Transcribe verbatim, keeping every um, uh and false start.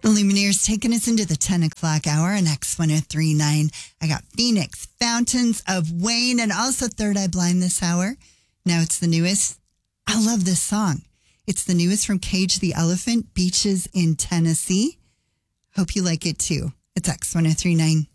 The Lumineers taking us into the ten o'clock hour on X one oh three point nine. I got Phoenix, Fountains of Wayne, and also Third Eye Blind this hour. Now it's the newest. I love this song. It's the newest from Cage the Elephant, Beaches in Tennessee. Hope you like it too. It's X one oh three point nine.